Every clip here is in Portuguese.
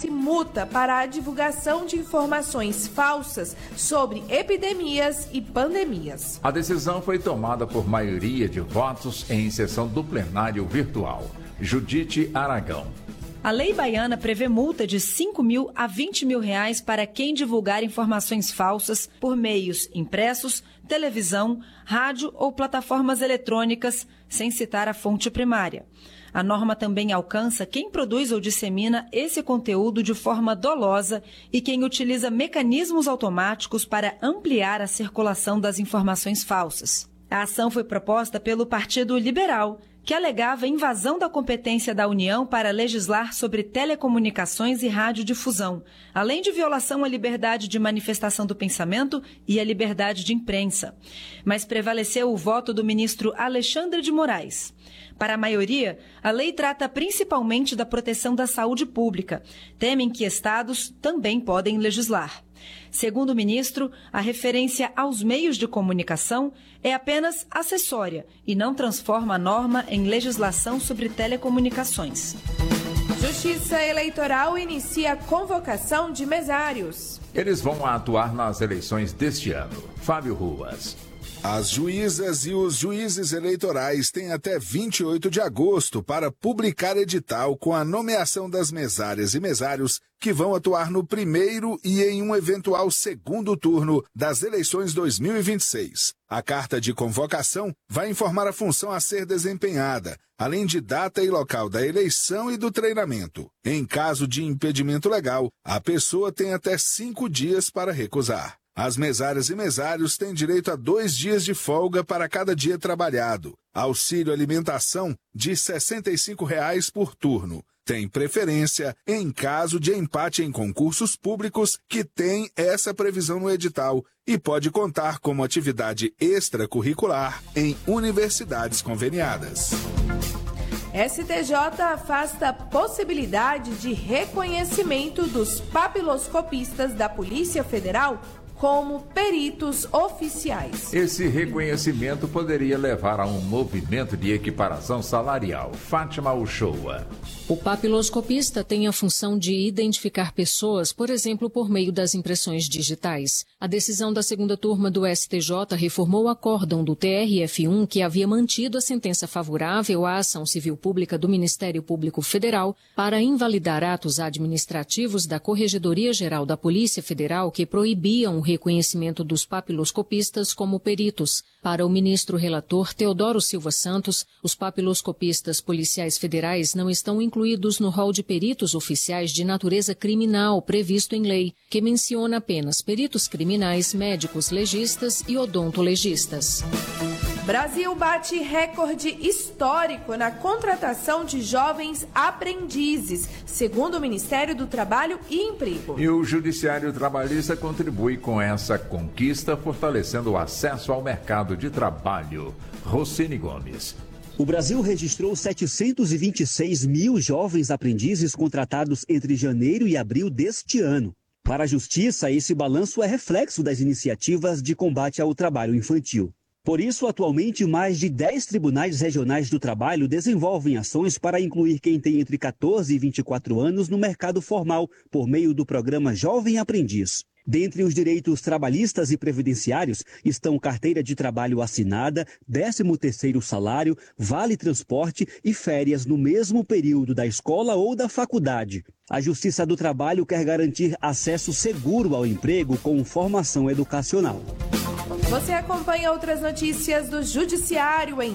estabelece multa para a divulgação de informações falsas sobre epidemias e pandemias. A decisão foi tomada por maioria de votos em sessão do plenário virtual. Judite Aragão. A lei baiana prevê multa de R$ 5.000 a R$ 20.000 para quem divulgar informações falsas por meios impressos, televisão, rádio ou plataformas eletrônicas, sem citar a fonte primária. A norma também alcança quem produz ou dissemina esse conteúdo de forma dolosa e quem utiliza mecanismos automáticos para ampliar a circulação das informações falsas. A ação foi proposta pelo Partido Liberal, que alegava invasão da competência da União para legislar sobre telecomunicações e radiodifusão, além de violação à liberdade de manifestação do pensamento e à liberdade de imprensa. Mas prevaleceu o voto do ministro Alexandre de Moraes. Para a maioria, a lei trata principalmente da proteção da saúde pública. Temem que estados também podem legislar. Segundo o ministro, a referência aos meios de comunicação é apenas acessória e não transforma a norma em legislação sobre telecomunicações. Justiça Eleitoral inicia a convocação de mesários. Eles vão atuar nas eleições deste ano. Fábio Ruas. As juízas e os juízes eleitorais têm até 28 de agosto para publicar edital com a nomeação das mesárias e mesários que vão atuar no primeiro e em um eventual segundo turno das eleições 2026. A carta de convocação vai informar a função a ser desempenhada, além de data e local da eleição e do treinamento. Em caso de impedimento legal, a pessoa tem até 5 dias para recusar. As mesárias e mesários têm direito a 2 dias de folga para cada dia trabalhado. Auxílio alimentação de R$ 65,00 por turno. Tem preferência em caso de empate em concursos públicos que tem essa previsão no edital e pode contar como atividade extracurricular em universidades conveniadas. STJ afasta a possibilidade de reconhecimento dos papiloscopistas da Polícia Federal como peritos oficiais. Esse reconhecimento poderia levar a um movimento de equiparação salarial. Fátima Uchoa. O papiloscopista tem a função de identificar pessoas, por exemplo, por meio das impressões digitais. A decisão da segunda turma do STJ reformou o acórdão do TRF1 que havia mantido a sentença favorável à ação civil pública do Ministério Público Federal para invalidar atos administrativos da Corregedoria Geral da Polícia Federal que proibiam o reconhecimento dos papiloscopistas como peritos. Para o ministro relator Teodoro Silva Santos, os papiloscopistas policiais federais não estão incluídos no rol de peritos oficiais de natureza criminal previsto em lei, que menciona apenas peritos criminais, médicos legistas e odontolegistas. Brasil bate recorde histórico na contratação de jovens aprendizes, segundo o Ministério do Trabalho e Emprego. E o Judiciário Trabalhista contribui com essa conquista, fortalecendo o acesso ao mercado de trabalho. Rossini Gomes. O Brasil registrou 726 mil jovens aprendizes contratados entre janeiro e abril deste ano. Para a Justiça, esse balanço é reflexo das iniciativas de combate ao trabalho infantil. Por isso, atualmente, mais de 10 tribunais regionais do trabalho desenvolvem ações para incluir quem tem entre 14 e 24 anos no mercado formal, por meio do programa Jovem Aprendiz. Dentre os direitos trabalhistas e previdenciários estão carteira de trabalho assinada, 13º salário, vale transporte e férias no mesmo período da escola ou da faculdade. A Justiça do Trabalho quer garantir acesso seguro ao emprego com formação educacional. Você acompanha outras notícias do Judiciário em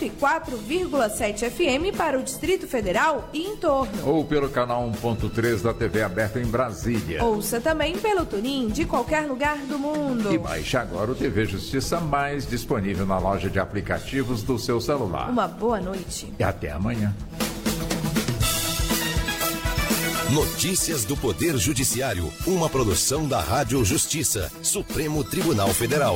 104,7 FM para o Distrito Federal e em torno. Ou pelo canal 1.3 da TV aberta em Brasília. Ouça também pelo TuneIn de qualquer lugar do mundo. E baixe agora o TV Justiça Mais, disponível na loja de aplicativos do seu celular. Uma boa noite. E até amanhã. Notícias do Poder Judiciário, uma produção da Rádio Justiça, Supremo Tribunal Federal.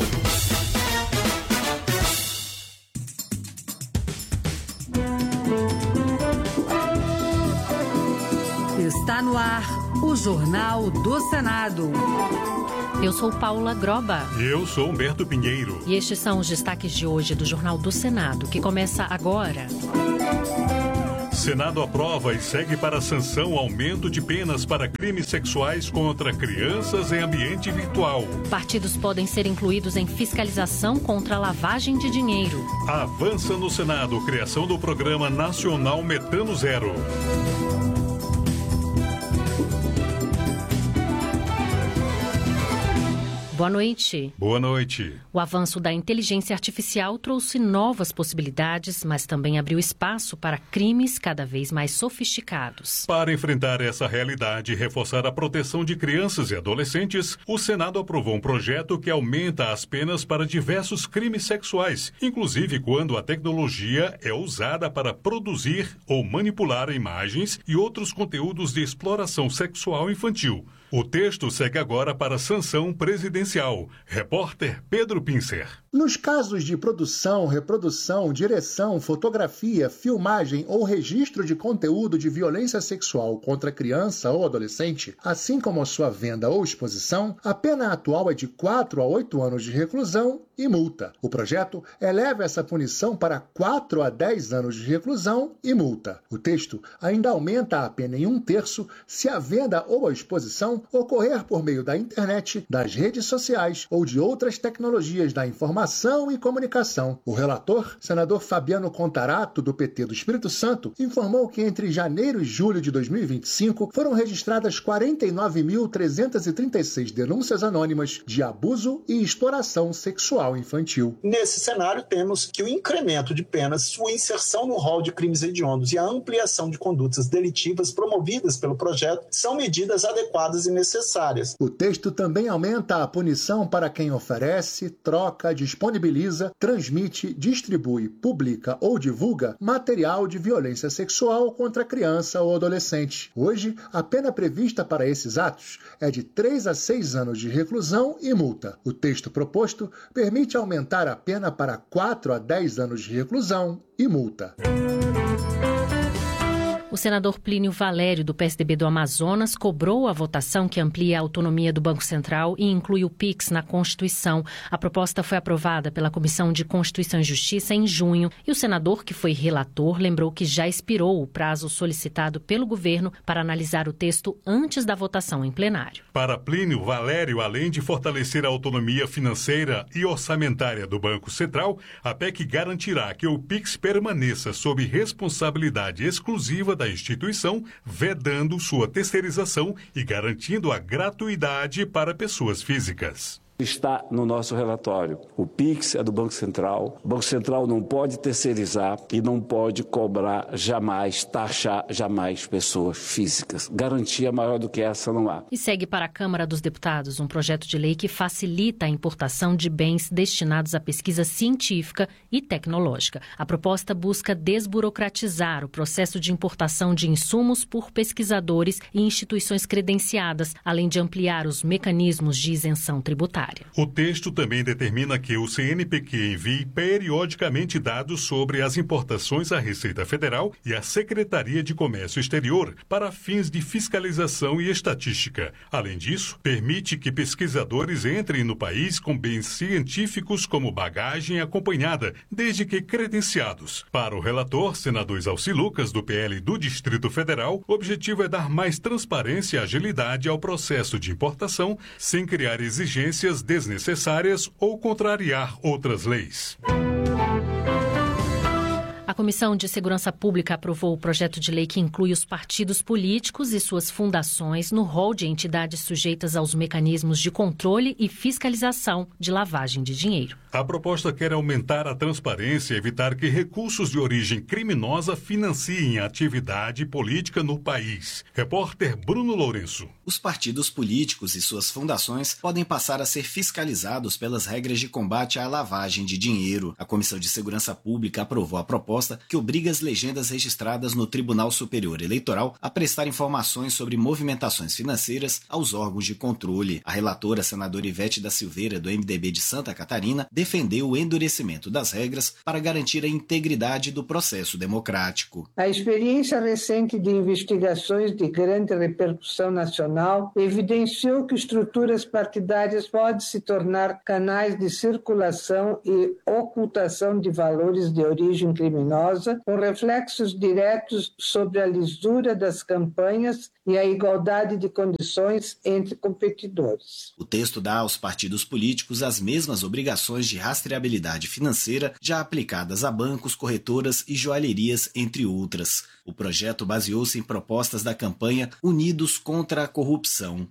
Está no ar o Jornal do Senado. Eu sou Paula Groba. Eu sou Humberto Pinheiro. E estes são os destaques de hoje do Jornal do Senado, que começa agora. Senado aprova e segue para sanção aumento de penas para crimes sexuais contra crianças em ambiente virtual. Partidos podem ser incluídos em fiscalização contra a lavagem de dinheiro. Avança no Senado criação do Programa Nacional Metano Zero. Boa noite. Boa noite. O avanço da inteligência artificial trouxe novas possibilidades, mas também abriu espaço para crimes cada vez mais sofisticados. Para enfrentar essa realidade e reforçar a proteção de crianças e adolescentes, o Senado aprovou um projeto que aumenta as penas para diversos crimes sexuais, inclusive quando a tecnologia é usada para produzir ou manipular imagens e outros conteúdos de exploração sexual infantil. O texto segue agora para sanção presidencial. Repórter Pedro Pincer. Nos casos de produção, reprodução, direção, fotografia, filmagem ou registro de conteúdo de violência sexual contra criança ou adolescente, assim como a sua venda ou exposição, a pena atual é de 4 a 8 anos de reclusão e multa. O projeto eleva essa punição para 4 a 10 anos de reclusão e multa. O texto ainda aumenta a pena em 1/3 se a venda ou a exposição ocorrer por meio da internet, das redes sociais ou de outras tecnologias da informação e comunicação. O relator, senador Fabiano Contarato, do PT do Espírito Santo, informou que entre janeiro e julho de 2025 foram registradas 49.336 denúncias anônimas de abuso e exploração sexual infantil. Nesse cenário, temos que o incremento de penas, sua inserção no rol de crimes hediondos e a ampliação de condutas delitivas promovidas pelo projeto são medidas adequadas e necessárias. O texto também aumenta a punição para quem oferece, troca, disponibiliza, transmite, distribui, publica ou divulga material de violência sexual contra criança ou adolescente. Hoje, a pena prevista para esses atos é de 3 a 6 anos de reclusão e multa. O texto proposto permite aumentar a pena para 4 a 10 anos de reclusão e multa. O senador Plínio Valério, do PSDB do Amazonas, cobrou a votação que amplia a autonomia do Banco Central e inclui o PIX na Constituição. A proposta foi aprovada pela Comissão de Constituição e Justiça em junho e o senador, que foi relator, lembrou que já expirou o prazo solicitado pelo governo para analisar o texto antes da votação em plenário. Para Plínio Valério, além de fortalecer a autonomia financeira e orçamentária do Banco Central, a PEC garantirá que o PIX permaneça sob responsabilidade exclusiva da instituição, vedando sua terceirização e garantindo a gratuidade para pessoas físicas. Está no nosso relatório. O PIX é do Banco Central. O Banco Central não pode terceirizar e não pode cobrar jamais, taxar jamais pessoas físicas. Garantia maior do que essa não há. E segue para a Câmara dos Deputados um projeto de lei que facilita a importação de bens destinados à pesquisa científica e tecnológica. A proposta busca desburocratizar o processo de importação de insumos por pesquisadores e instituições credenciadas, além de ampliar os mecanismos de isenção tributária. O texto também determina que o CNPq envie periodicamente dados sobre as importações à Receita Federal e à Secretaria de Comércio Exterior para fins de fiscalização e estatística. Além disso, permite que pesquisadores entrem no país com bens científicos como bagagem acompanhada, desde que credenciados. Para o relator, senador Exalci Lucas, do PL do Distrito Federal, o objetivo é dar mais transparência e agilidade ao processo de importação, sem criar exigências desnecessárias ou contrariar outras leis. A Comissão de Segurança Pública aprovou o projeto de lei que inclui os partidos políticos e suas fundações no rol de entidades sujeitas aos mecanismos de controle e fiscalização de lavagem de dinheiro. A proposta quer aumentar a transparência e evitar que recursos de origem criminosa financiem a atividade política no país. Repórter Bruno Lourenço. Os partidos políticos e suas fundações podem passar a ser fiscalizados pelas regras de combate à lavagem de dinheiro. A Comissão de Segurança Pública aprovou a proposta que obriga as legendas registradas no Tribunal Superior Eleitoral a prestar informações sobre movimentações financeiras aos órgãos de controle. A relatora, senadora Ivete da Silveira, do MDB de Santa Catarina, defendeu o endurecimento das regras para garantir a integridade do processo democrático. A experiência recente de investigações de grande repercussão nacional evidenciou que estruturas partidárias podem se tornar canais de circulação e ocultação de valores de origem criminosa danosa, com reflexos diretos sobre a lisura das campanhas e a igualdade de condições entre competidores. O texto dá aos partidos políticos as mesmas obrigações de rastreabilidade financeira já aplicadas a bancos, corretoras e joalherias, entre outras. O projeto baseou-se em propostas da campanha Unidos contra a Corrupção.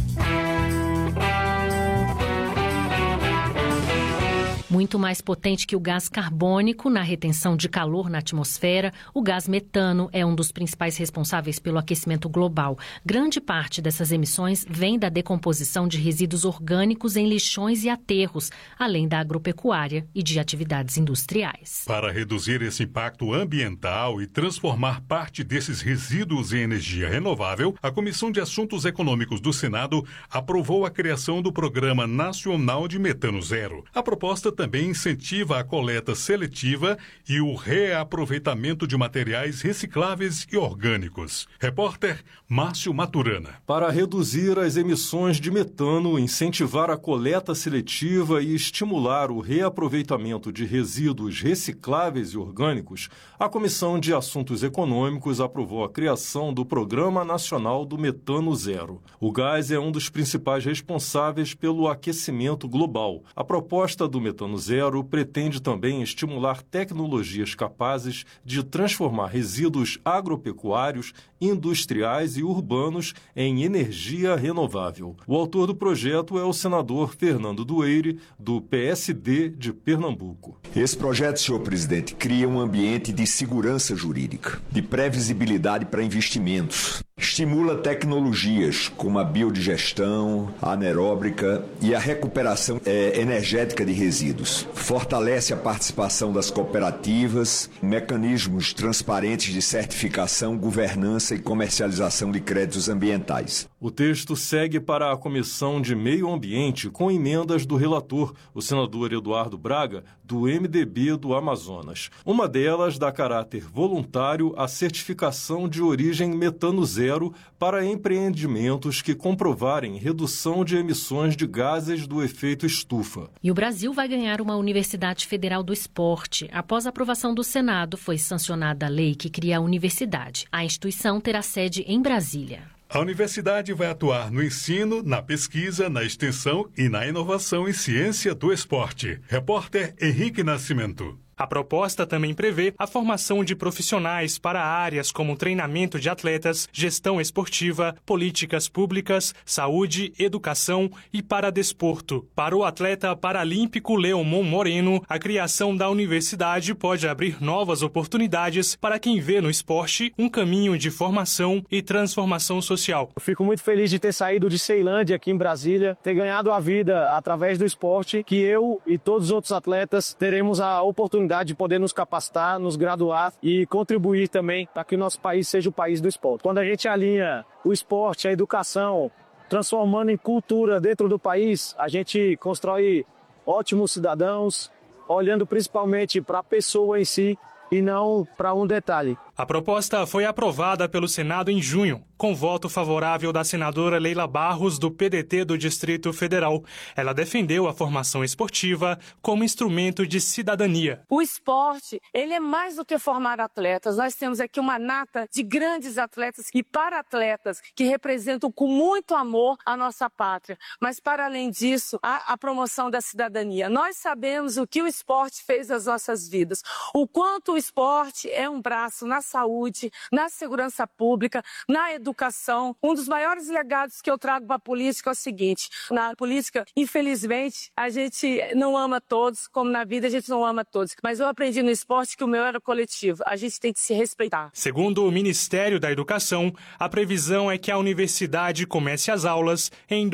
Muito mais potente que o gás carbônico na retenção de calor na atmosfera, o gás metano é um dos principais responsáveis pelo aquecimento global. Grande parte dessas emissões vem da decomposição de resíduos orgânicos em lixões e aterros, além da agropecuária e de atividades industriais. Para reduzir esse impacto ambiental e transformar parte desses resíduos em energia renovável, a Comissão de Assuntos Econômicos do Senado aprovou a criação do Programa Nacional de Metano Zero. A proposta também incentiva a coleta seletiva e o reaproveitamento de materiais recicláveis e orgânicos. Repórter Márcio Maturana. Para reduzir as emissões de metano, incentivar a coleta seletiva e estimular o reaproveitamento de resíduos recicláveis e orgânicos, a Comissão de Assuntos Econômicos aprovou a criação do Programa Nacional do Metano Zero. O gás é um dos principais responsáveis pelo aquecimento global. A proposta do Metano Zero pretende também estimular tecnologias capazes de transformar resíduos agropecuários, industriais e urbanos em energia renovável. O autor do projeto é o senador Fernando Dueire, do PSD de Pernambuco. Esse projeto, senhor presidente, cria um ambiente de segurança jurídica, de previsibilidade para investimentos. Estimula tecnologias como a biodigestão, a anaeróbica e a recuperação energética de resíduos. Fortalece a participação das cooperativas, mecanismos transparentes de certificação, governança e comercialização de créditos ambientais. O texto segue para a Comissão de Meio Ambiente com emendas do relator, o senador Eduardo Braga, do MDB do Amazonas. Uma delas dá caráter voluntário à certificação de origem metano zero para empreendimentos que comprovarem redução de emissões de gases do efeito estufa. E o Brasil vai ganhar uma Universidade Federal do Esporte. Após a aprovação do Senado, foi sancionada a lei que cria a universidade. A instituição terá sede em Brasília. A universidade vai atuar no ensino, na pesquisa, na extensão e na inovação em ciência do esporte. Repórter Henrique Nascimento. A proposta também prevê a formação de profissionais para áreas como treinamento de atletas, gestão esportiva, políticas públicas, saúde, educação e paradesporto. Para o atleta paralímpico Leomon Moreno, a criação da universidade pode abrir novas oportunidades para quem vê no esporte um caminho de formação e transformação social. Eu fico muito feliz de ter saído de Ceilândia aqui em Brasília, ter ganhado a vida através do esporte, que eu e todos os outros atletas teremos a oportunidade de poder nos capacitar, nos graduar e contribuir também para que o nosso país seja o país do esporte. Quando a gente alinha o esporte, a educação, transformando em cultura dentro do país, a gente constrói ótimos cidadãos, olhando principalmente para a pessoa em si e não para um detalhe. A proposta foi aprovada pelo Senado em junho, com voto favorável da senadora Leila Barros, do PDT do Distrito Federal. Ela defendeu a formação esportiva como instrumento de cidadania. O esporte, ele é mais do que formar atletas. Nós temos aqui uma nata de grandes atletas e para-atletas que representam com muito amor a nossa pátria. Mas, para além disso, há a promoção da cidadania. Nós sabemos o que o esporte fez nas nossas vidas, o quanto o esporte é um braço na saúde, na segurança pública, na educação. Um dos maiores legados que eu trago para a política é o seguinte: na política, infelizmente, a gente não ama todos, como na vida a gente não ama todos. Mas eu aprendi no esporte que o meu era coletivo. A gente tem que se respeitar. Segundo o Ministério da Educação, a previsão é que a universidade comece as aulas em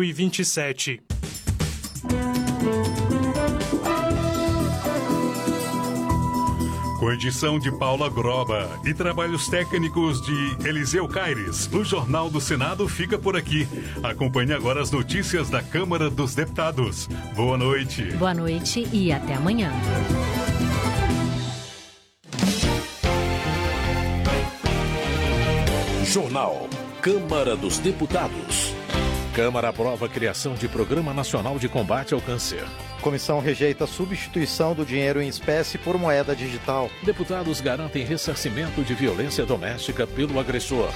2027. Com edição de Paula Groba e trabalhos técnicos de Eliseu Caires, o Jornal do Senado fica por aqui. Acompanhe agora as notícias da Câmara dos Deputados. Boa noite. Boa noite e até amanhã. Jornal Câmara dos Deputados. Câmara aprova a criação de Programa Nacional de Combate ao Câncer. Comissão rejeita a substituição do dinheiro em espécie por moeda digital. Deputados garantem ressarcimento de violência doméstica pelo agressor.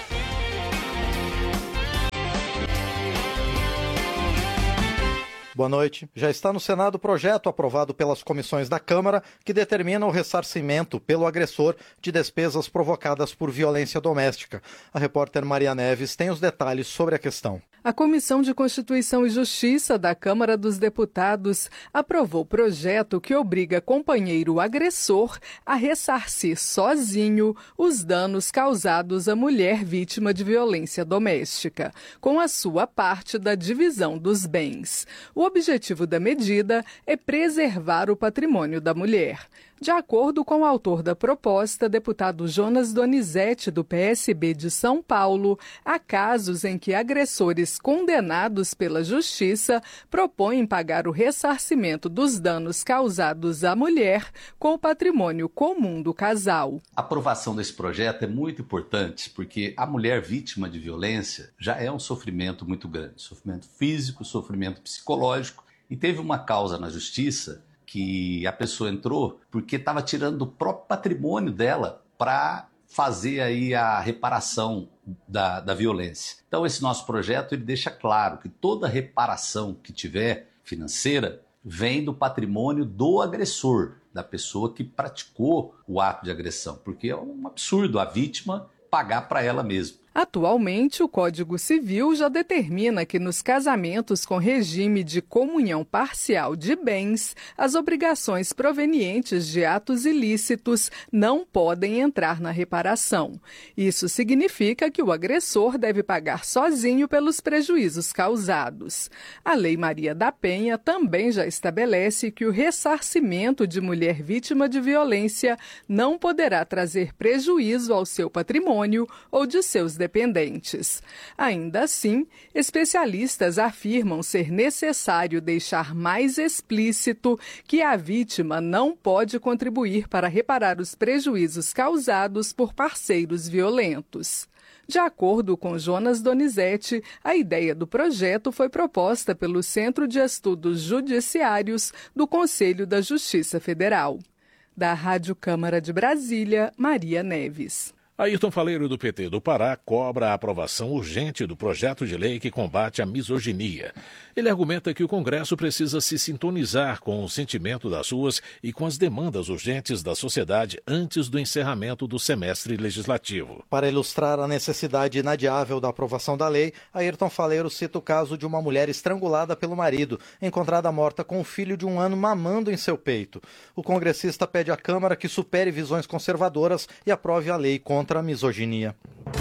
Boa noite. Já está no Senado o projeto aprovado pelas comissões da Câmara que determina o ressarcimento pelo agressor de despesas provocadas por violência doméstica. A repórter Maria Neves tem os detalhes sobre a questão. A Comissão de Constituição e Justiça da Câmara dos Deputados aprovou o projeto que obriga companheiro agressor a ressarcir sozinho os danos causados à mulher vítima de violência doméstica, com a sua parte da divisão dos bens. O objetivo da medida é preservar o patrimônio da mulher. De acordo com o autor da proposta, deputado Jonas Donizete, do PSB de São Paulo, há casos em que agressores condenados pela Justiça propõem pagar o ressarcimento dos danos causados à mulher com o patrimônio comum do casal. A aprovação desse projeto é muito importante porque a mulher vítima de violência já é um sofrimento muito grande, sofrimento físico, sofrimento psicológico, e teve uma causa na Justiça que a pessoa entrou porque estava tirando do próprio patrimônio dela para fazer aí a reparação da violência. Então esse nosso projeto ele deixa claro que toda reparação que tiver financeira vem do patrimônio do agressor, da pessoa que praticou o ato de agressão, porque é um absurdo a vítima pagar para ela mesma. Atualmente, o Código Civil já determina que nos casamentos com regime de comunhão parcial de bens, as obrigações provenientes de atos ilícitos não podem entrar na reparação. Isso significa que o agressor deve pagar sozinho pelos prejuízos causados. A Lei Maria da Penha também já estabelece que o ressarcimento de mulher vítima de violência não poderá trazer prejuízo ao seu patrimônio ou de seus dependentes. Ainda assim, especialistas afirmam ser necessário deixar mais explícito que a vítima não pode contribuir para reparar os prejuízos causados por parceiros violentos. De acordo com Jonas Donizete, a ideia do projeto foi proposta pelo Centro de Estudos Judiciários do Conselho da Justiça Federal. Da Rádio Câmara de Brasília, Maria Neves. Ayrton Faleiro, do PT do Pará, cobra a aprovação urgente do projeto de lei que combate a misoginia. Ele argumenta que o Congresso precisa se sintonizar com o sentimento das ruas e com as demandas urgentes da sociedade antes do encerramento do semestre legislativo. Para ilustrar a necessidade inadiável da aprovação da lei, Ayrton Faleiro cita o caso de uma mulher estrangulada pelo marido, encontrada morta com um filho de 1 ano mamando em seu peito. O congressista pede à Câmara que supere visões conservadoras e aprove a lei contra a misoginia.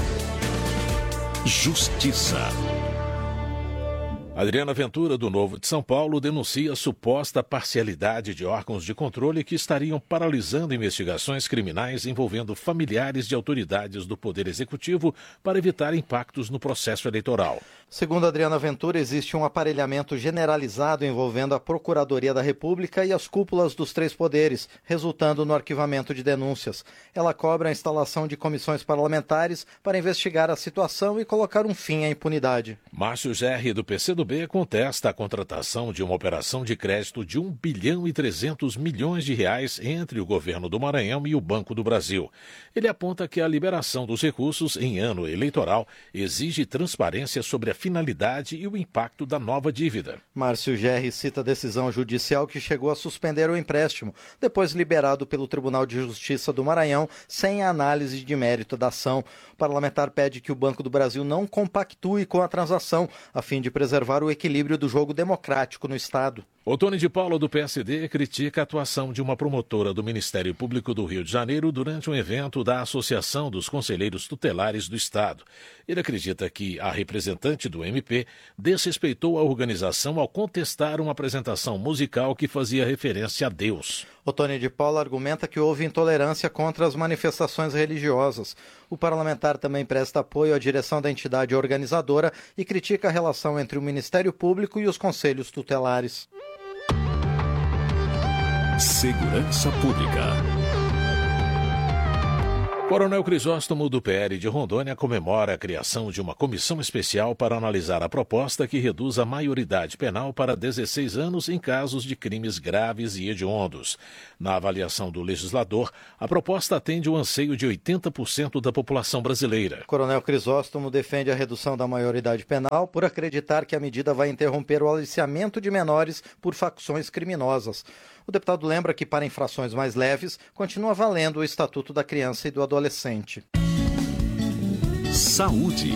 Justiça. Adriana Ventura, do Novo de São Paulo, denuncia suposta parcialidade de órgãos de controle que estariam paralisando investigações criminais envolvendo familiares de autoridades do Poder Executivo para evitar impactos no processo eleitoral. Segundo Adriana Ventura, existe um aparelhamento generalizado envolvendo a Procuradoria da República e as cúpulas dos 3 poderes, resultando no arquivamento de denúncias. Ela cobra a instalação de comissões parlamentares para investigar a situação e colocar um fim à impunidade. Márcio Gerri, do PCdoB, contesta a contratação de uma operação de crédito de 1 bilhão e 300 milhões de reais entre o governo do Maranhão e o Banco do Brasil. Ele aponta que a liberação dos recursos em ano eleitoral exige transparência sobre a finalidade e o impacto da nova dívida. Márcio Gerri cita a decisão judicial que chegou a suspender o empréstimo, depois liberado pelo Tribunal de Justiça do Maranhão, sem a análise de mérito da ação. O parlamentar pede que o Banco do Brasil não compactue com a transação, a fim de preservar o equilíbrio do jogo democrático no Estado. Otônio de Paula, do PSD, critica a atuação de uma promotora do Ministério Público do Rio de Janeiro durante um evento da Associação dos Conselheiros Tutelares do Estado. Ele acredita que a representante do MP desrespeitou a organização ao contestar uma apresentação musical que fazia referência a Deus. Otônio de Paula argumenta que houve intolerância contra as manifestações religiosas. O parlamentar também presta apoio à direção da entidade organizadora e critica a relação entre o Ministério Público e os conselhos tutelares. Segurança Pública. Coronel Crisóstomo, do PL de Rondônia, comemora a criação de uma comissão especial para analisar a proposta que reduz a maioridade penal para 16 anos em casos de crimes graves e hediondos. Na avaliação do legislador, a proposta atende o anseio de 80% da população brasileira. Coronel Crisóstomo defende a redução da maioridade penal por acreditar que a medida vai interromper o aliciamento de menores por facções criminosas. O deputado lembra que, para infrações mais leves, continua valendo o Estatuto da Criança e do Adolescente. Saúde.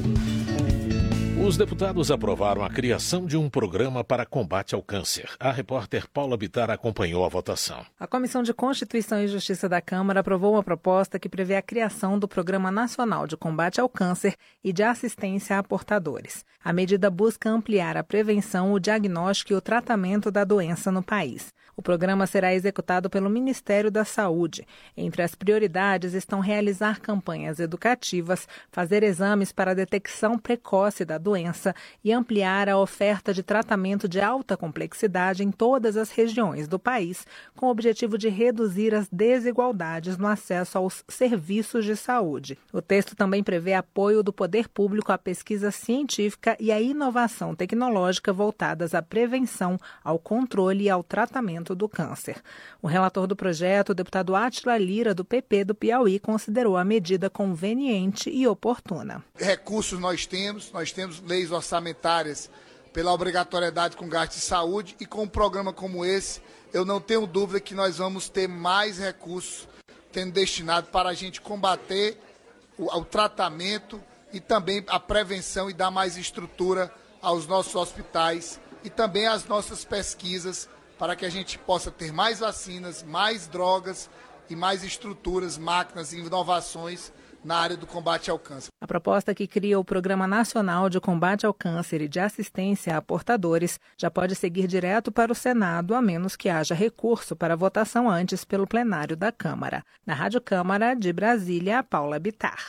Os deputados aprovaram a criação de um programa para combate ao câncer. A repórter Paula Bittar acompanhou a votação. A Comissão de Constituição e Justiça da Câmara aprovou uma proposta que prevê a criação do Programa Nacional de Combate ao Câncer e de Assistência a Portadores. A medida busca ampliar a prevenção, o diagnóstico e o tratamento da doença no país. O programa será executado pelo Ministério da Saúde. Entre as prioridades estão realizar campanhas educativas, fazer exames para a detecção precoce da doença e ampliar a oferta de tratamento de alta complexidade em todas as regiões do país, com o objetivo de reduzir as desigualdades no acesso aos serviços de saúde. O texto também prevê apoio do poder público à pesquisa científica e à inovação tecnológica voltadas à prevenção, ao controle e ao tratamento do câncer. O relator do projeto, o deputado Átila Lira, do PP do Piauí, considerou a medida conveniente e oportuna. Recursos nós temos leis orçamentárias pela obrigatoriedade com gasto de saúde e com um programa como esse, eu não tenho dúvida que nós vamos ter mais recursos sendo destinados para a gente combater o tratamento e também a prevenção e dar mais estrutura aos nossos hospitais e também às nossas pesquisas para que a gente possa ter mais vacinas, mais drogas e mais estruturas, máquinas e inovações na área do combate ao câncer. A proposta que cria o Programa Nacional de Combate ao Câncer e de Assistência a Portadores já pode seguir direto para o Senado, a menos que haja recurso para votação antes pelo plenário da Câmara. Na Rádio Câmara de Brasília, Paula Bittar.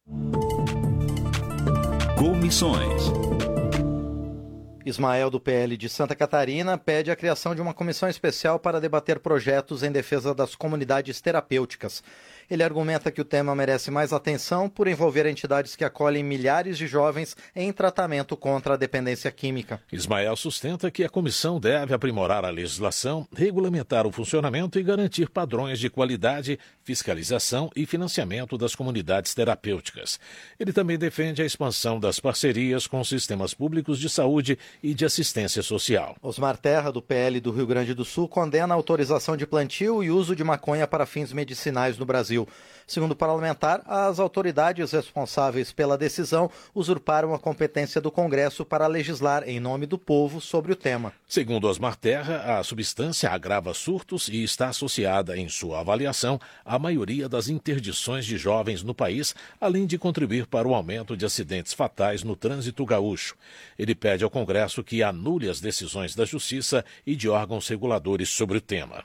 Comissões. Ismael, do PL de Santa Catarina, pede a criação de uma comissão especial para debater projetos em defesa das comunidades terapêuticas. Ele argumenta que o tema merece mais atenção por envolver entidades que acolhem milhares de jovens em tratamento contra a dependência química. Ismael sustenta que a comissão deve aprimorar a legislação, regulamentar o funcionamento e garantir padrões de qualidade, fiscalização e financiamento das comunidades terapêuticas. Ele também defende a expansão das parcerias com sistemas públicos de saúde e de assistência social. Osmar Terra, do PL do Rio Grande do Sul, condena a autorização de plantio e uso de maconha para fins medicinais no Brasil. Segundo o parlamentar, as autoridades responsáveis pela decisão usurparam a competência do Congresso para legislar em nome do povo sobre o tema. Segundo Osmar Terra, a substância agrava surtos e está associada, em sua avaliação, à maioria das interdições de jovens no país, além de contribuir para o aumento de acidentes fatais no trânsito gaúcho. Ele pede ao Congresso que anule as decisões da Justiça e de órgãos reguladores sobre o tema.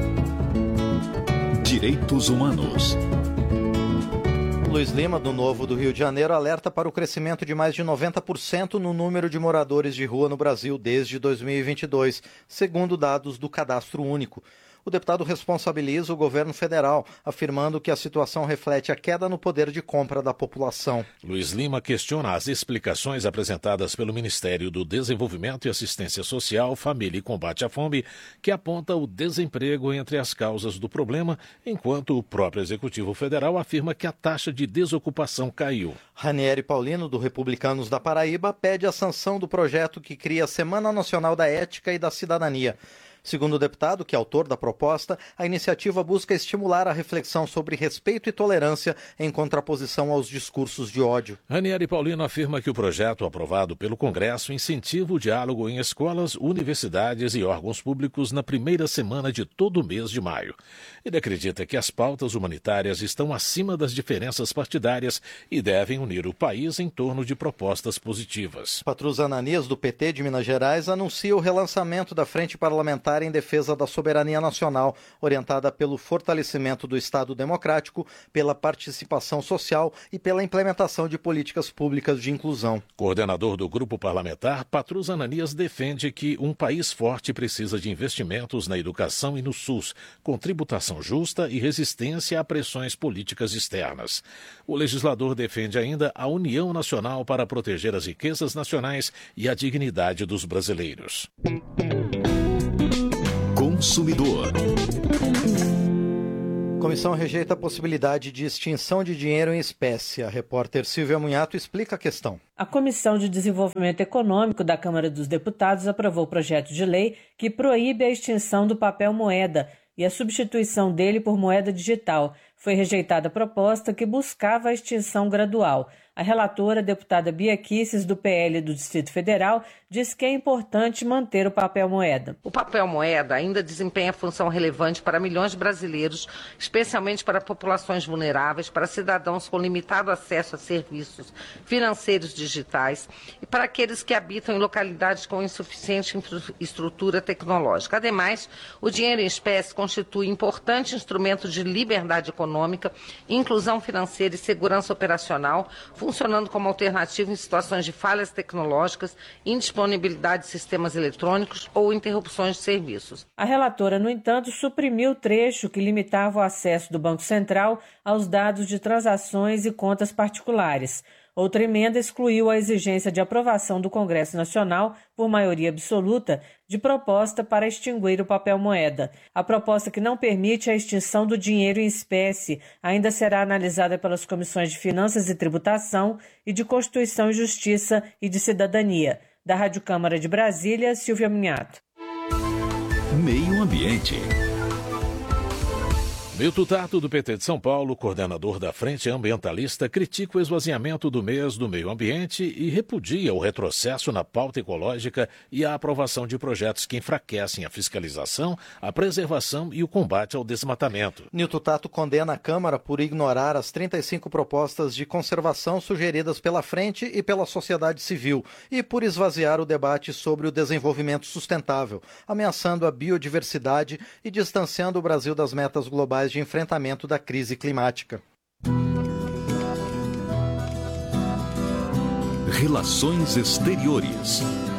Direitos Humanos. Luiz Lima, do Novo do Rio de Janeiro, alerta para o crescimento de mais de 90% no número de moradores de rua no Brasil desde 2022, segundo dados do Cadastro Único. O deputado responsabiliza o governo federal, afirmando que a situação reflete a queda no poder de compra da população. Luiz Lima questiona as explicações apresentadas pelo Ministério do Desenvolvimento e Assistência Social, Família e Combate à Fome, que aponta o desemprego entre as causas do problema, enquanto o próprio Executivo Federal afirma que a taxa de desocupação caiu. Ranieri Paulino, do Republicanos da Paraíba, pede a sanção do projeto que cria a Semana Nacional da Ética e da Cidadania. Segundo o deputado, que é autor da proposta, a iniciativa busca estimular a reflexão sobre respeito e tolerância em contraposição aos discursos de ódio. Ranieri Paulino afirma que o projeto aprovado pelo Congresso incentiva o diálogo em escolas, universidades e órgãos públicos na primeira semana de todo o mês de maio. Ele acredita que as pautas humanitárias estão acima das diferenças partidárias e devem unir o país em torno de propostas positivas. Patrus Ananias, do PT de Minas Gerais, anuncia o relançamento da Frente Parlamentar parlamentar em defesa da soberania nacional, orientada pelo fortalecimento do Estado democrático, pela participação social e pela implementação de políticas públicas de inclusão. Coordenador do grupo parlamentar, Patrus Ananias defende que um país forte precisa de investimentos na educação e no SUS, com tributação justa e resistência a pressões políticas externas. O legislador defende ainda a união nacional para proteger as riquezas nacionais e a dignidade dos brasileiros. Consumidor. Comissão rejeita a possibilidade de extinção de dinheiro em espécie. A repórter Silvia Munhato explica a questão. A Comissão de Desenvolvimento Econômico da Câmara dos Deputados aprovou o projeto de lei que proíbe a extinção do papel moeda e a substituição dele por moeda digital. Foi rejeitada a proposta que buscava a extinção gradual. A relatora, a deputada Bia Kicis, do PL do Distrito Federal, diz que é importante manter o papel moeda. O papel moeda ainda desempenha função relevante para milhões de brasileiros, especialmente para populações vulneráveis, para cidadãos com limitado acesso a serviços financeiros digitais e para aqueles que habitam em localidades com insuficiente estrutura tecnológica. Ademais, o dinheiro em espécie constitui importante instrumento de liberdade econômica, inclusão financeira e segurança operacional, funcionando como alternativa em situações de falhas tecnológicas, indisponibilidade de sistemas eletrônicos ou interrupções de serviços. A relatora, no entanto, suprimiu o trecho que limitava o acesso do Banco Central aos dados de transações e contas particulares. Outra emenda excluiu a exigência de aprovação do Congresso Nacional, por maioria absoluta, de proposta para extinguir o papel moeda. A proposta que não permite a extinção do dinheiro em espécie ainda será analisada pelas comissões de Finanças e Tributação e de Constituição e Justiça e de Cidadania. Da Rádio Câmara de Brasília, Silvia Munhato. Meio Ambiente. Milton Tato, do PT de São Paulo, coordenador da Frente Ambientalista, critica o esvaziamento do mês do meio ambiente e repudia o retrocesso na pauta ecológica e a aprovação de projetos que enfraquecem a fiscalização, a preservação e o combate ao desmatamento. Milton Tato condena a Câmara por ignorar as 35 propostas de conservação sugeridas pela Frente e pela sociedade civil e por esvaziar o debate sobre o desenvolvimento sustentável, ameaçando a biodiversidade e distanciando o Brasil das metas globais de enfrentamento da crise climática. Relações Exteriores.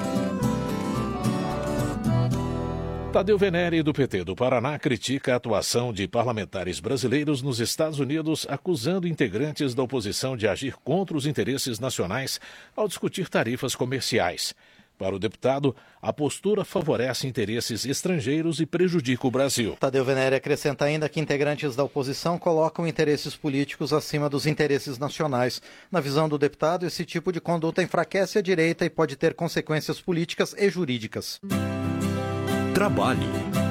Tadeu Venere, do PT do Paraná, critica a atuação de parlamentares brasileiros nos Estados Unidos, acusando integrantes da oposição de agir contra os interesses nacionais ao discutir tarifas comerciais. Para o deputado, a postura favorece interesses estrangeiros e prejudica o Brasil. Tadeu Venere acrescenta ainda que integrantes da oposição colocam interesses políticos acima dos interesses nacionais. Na visão do deputado, esse tipo de conduta enfraquece a direita e pode ter consequências políticas e jurídicas. Trabalho.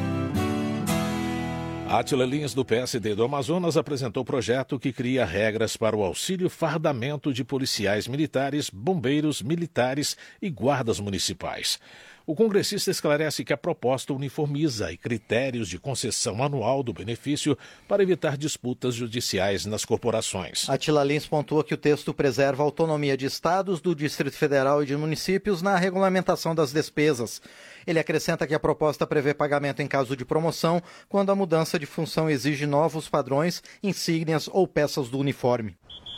Átila Lins, do PSD do Amazonas, apresentou projeto que cria regras para o auxílio fardamento de policiais militares, bombeiros militares e guardas municipais. O congressista esclarece que a proposta uniformiza critérios de concessão anual do benefício para evitar disputas judiciais nas corporações. Átila Lins pontua que o texto preserva a autonomia de estados, do Distrito Federal e de municípios na regulamentação das despesas. Ele acrescenta que a proposta prevê pagamento em caso de promoção, quando a mudança de função exige novos padrões, insígnias ou peças do uniforme.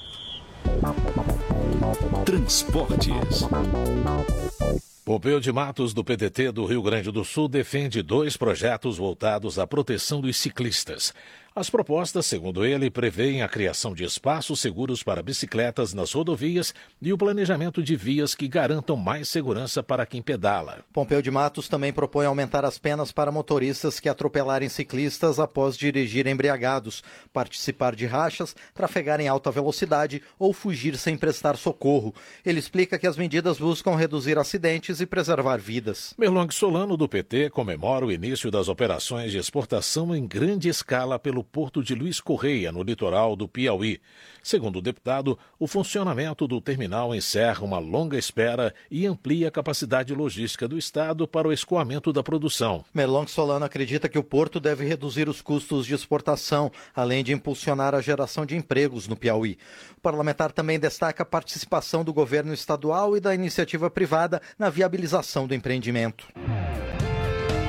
Transportes. Pompeu de Matos, do PDT do Rio Grande do Sul, defende 2 projetos voltados à proteção dos ciclistas. As propostas, segundo ele, prevêem a criação de espaços seguros para bicicletas nas rodovias e o planejamento de vias que garantam mais segurança para quem pedala. Pompeu de Matos também propõe aumentar as penas para motoristas que atropelarem ciclistas após dirigir embriagados, participar de rachas, trafegar em alta velocidade ou fugir sem prestar socorro. Ele explica que as medidas buscam reduzir acidentes e preservar vidas. Merlong Solano, do PT, comemora o início das operações de exportação em grande escala pelo porto de Luiz Correia, no litoral do Piauí. Segundo o deputado, o funcionamento do terminal encerra uma longa espera e amplia a capacidade logística do Estado para o escoamento da produção. Merlong Solano acredita que o porto deve reduzir os custos de exportação, além de impulsionar a geração de empregos no Piauí. O parlamentar também destaca a participação do governo estadual e da iniciativa privada na viabilização do empreendimento.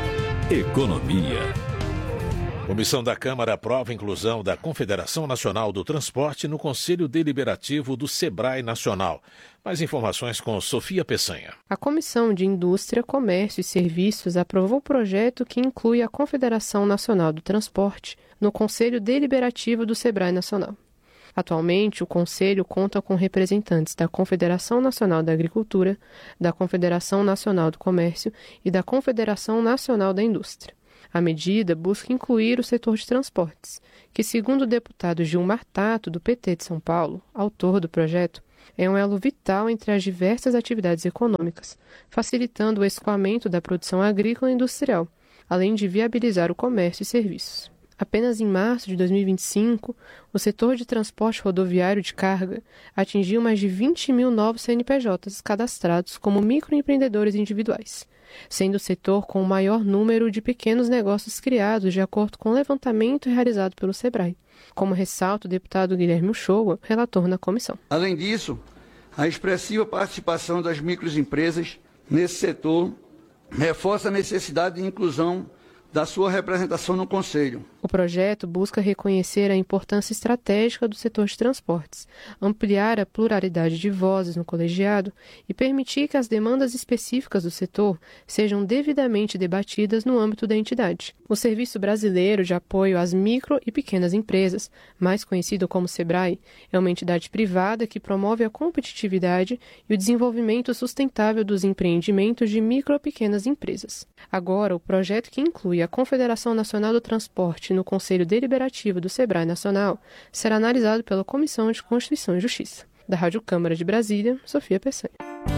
Economia. Comissão da Câmara aprova a inclusão da Confederação Nacional do Transporte no Conselho Deliberativo do Sebrae Nacional. Mais informações com Sofia Peçanha. A Comissão de Indústria, Comércio e Serviços aprovou o projeto que inclui a Confederação Nacional do Transporte no Conselho Deliberativo do Sebrae Nacional. Atualmente, o Conselho conta com representantes da Confederação Nacional da Agricultura, da Confederação Nacional do Comércio e da Confederação Nacional da Indústria. A medida busca incluir o setor de transportes, que, segundo o deputado Gilmar Tato, do PT de São Paulo, autor do projeto, é um elo vital entre as diversas atividades econômicas, facilitando o escoamento da produção agrícola e industrial, além de viabilizar o comércio e serviços. Apenas em março de 2025, o setor de transporte rodoviário de carga atingiu mais de 20 mil novos CNPJs cadastrados como microempreendedores individuais, sendo o setor com o maior número de pequenos negócios criados de acordo com o levantamento realizado pelo Sebrae, como ressalta o deputado Guilherme Uchoa, relator na comissão. Além disso, a expressiva participação das microempresas nesse setor reforça a necessidade de inclusão da sua representação no Conselho. O projeto busca reconhecer a importância estratégica do setor de transportes, ampliar a pluralidade de vozes no colegiado e permitir que as demandas específicas do setor sejam devidamente debatidas no âmbito da entidade. O Serviço Brasileiro de Apoio às Micro e Pequenas Empresas, mais conhecido como SEBRAE, é uma entidade privada que promove a competitividade e o desenvolvimento sustentável dos empreendimentos de micro e pequenas empresas. Agora, o projeto que inclui a Confederação Nacional do Transporte no Conselho Deliberativo do Sebrae Nacional será analisado pela Comissão de Constituição e Justiça. Da Rádio Câmara de Brasília, Sofia Peçanha.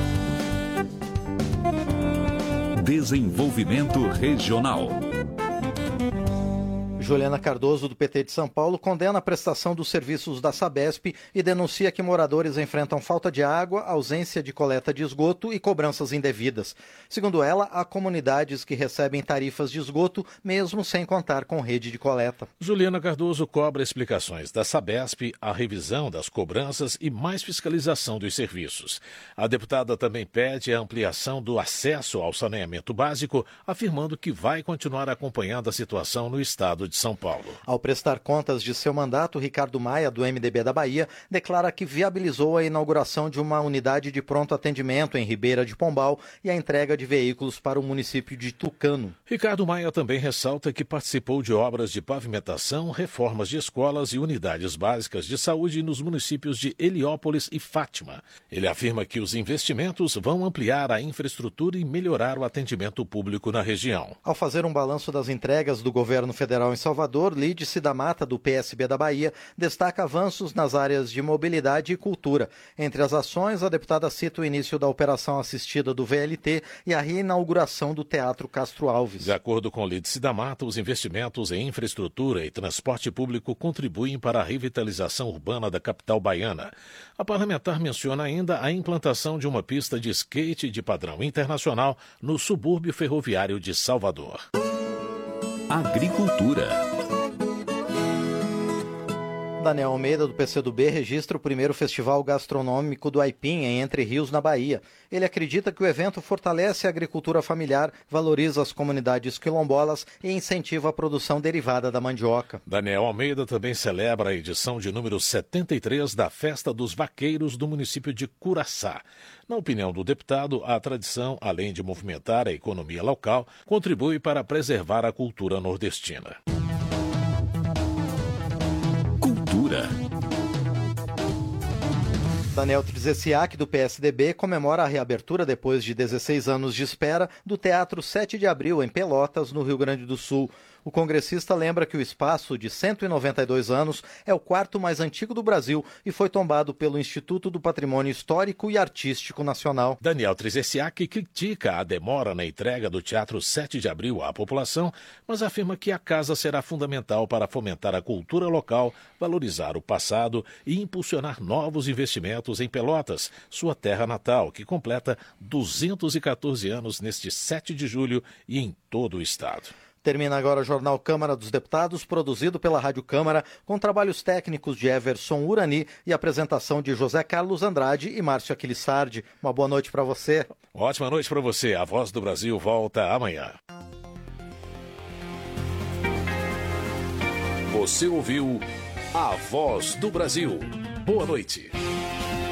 Desenvolvimento Regional. Juliana Cardoso, do PT de São Paulo, condena a prestação dos serviços da Sabesp e denuncia que moradores enfrentam falta de água, ausência de coleta de esgoto e cobranças indevidas. Segundo ela, há comunidades que recebem tarifas de esgoto, mesmo sem contar com rede de coleta. Juliana Cardoso cobra explicações da Sabesp, a revisão das cobranças e mais fiscalização dos serviços. A deputada também pede a ampliação do acesso ao saneamento básico, afirmando que vai continuar acompanhando a situação no estado de São Paulo. Ao prestar contas de seu mandato, Ricardo Maia, do MDB da Bahia, declara que viabilizou a inauguração de uma unidade de pronto atendimento em Ribeira de Pombal e a entrega de veículos para o município de Tucano. Ricardo Maia também ressalta que participou de obras de pavimentação, reformas de escolas e unidades básicas de saúde nos municípios de Heliópolis e Fátima. Ele afirma que os investimentos vão ampliar a infraestrutura e melhorar o atendimento público na região. Ao fazer um balanço das entregas do governo federal em Salvador, Lídice da Mata, do PSB da Bahia, destaca avanços nas áreas de mobilidade e cultura. Entre as ações, a deputada cita o início da operação assistida do VLT e a reinauguração do Teatro Castro Alves. De acordo com Lídice da Mata, os investimentos em infraestrutura e transporte público contribuem para a revitalização urbana da capital baiana. A parlamentar menciona ainda a implantação de uma pista de skate de padrão internacional no subúrbio ferroviário de Salvador. Agricultura. Daniel Almeida, do PCdoB, registra o primeiro festival gastronômico do Aipim, em Entre Rios, na Bahia. Ele acredita que o evento fortalece a agricultura familiar, valoriza as comunidades quilombolas e incentiva a produção derivada da mandioca. Daniel Almeida também celebra a edição de número 73 da Festa dos Vaqueiros do município de Curaçá. Na opinião do deputado, a tradição, além de movimentar a economia local, contribui para preservar a cultura nordestina. Cultura. Daniel Trzeziak, do PSDB, comemora a reabertura, depois de 16 anos de espera, do Teatro 7 de Abril, em Pelotas, no Rio Grande do Sul. O congressista lembra que o espaço, de 192 anos, é o quarto mais antigo do Brasil e foi tombado pelo Instituto do Patrimônio Histórico e Artístico Nacional. Daniel Trzeziak critica a demora na entrega do Teatro 7 de Abril à população, mas afirma que a casa será fundamental para fomentar a cultura local, valorizar o passado e impulsionar novos investimentos em Pelotas, sua terra natal, que completa 214 anos neste 7 de julho e em todo o estado. Termina agora o Jornal Câmara dos Deputados, produzido pela Rádio Câmara, com trabalhos técnicos de Everson Urani e apresentação de José Carlos Andrade e Márcio Aquilissardi. Uma boa noite para você. Ótima noite para você. A Voz do Brasil volta amanhã. Você ouviu A Voz do Brasil. Boa noite.